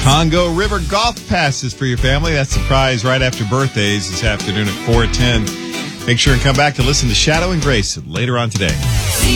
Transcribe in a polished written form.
Congo River golf passes for your family. That's the prize right after birthdays this afternoon at 4:10. Make sure and come back to listen to Shadow and Grace later on today.